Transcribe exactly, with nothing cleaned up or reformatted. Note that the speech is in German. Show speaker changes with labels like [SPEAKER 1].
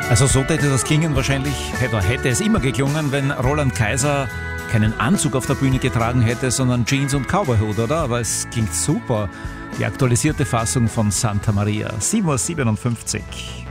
[SPEAKER 1] Also so hätte das klingen wahrscheinlich, hätte, hätte es immer geklungen, wenn Roland Kaiser keinen Anzug auf der Bühne getragen hätte, sondern Jeans und Cowboyhut, oder? Aber es klingt super. Die aktualisierte Fassung von Santa Maria. sieben Uhr siebenundfünfzig.